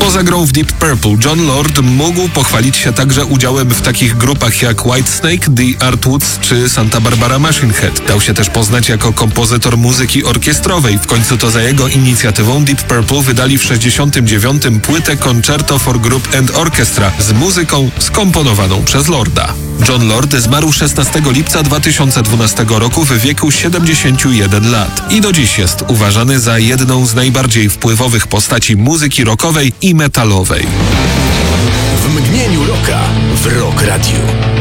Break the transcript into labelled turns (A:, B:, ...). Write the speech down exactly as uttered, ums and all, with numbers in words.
A: Poza grą w Deep Purple, Jon Lord mógł pochwalić się także udziałem w takich grupach jak Whitesnake, The Artwoods czy Santa Barbara Machine Head. Dał się też poznać jako kompozytor muzyki orkiestrowej. W końcu to za jego inicjatywą Deep Purple wydali w sześćdziesiątym dziewiątym płytę Concerto for Group and Orchestra z muzyką skomponowaną przez Lorda. Jon Lord zmarł szesnastego lipca dwa tysiące dwunastego roku w wieku siedemdziesięciu jeden lat i do dziś jest uważany za jedną z najbardziej wpływowych postaci muzyki rockowej i metalowej.
B: W mgnieniu rocka w Rock Radio.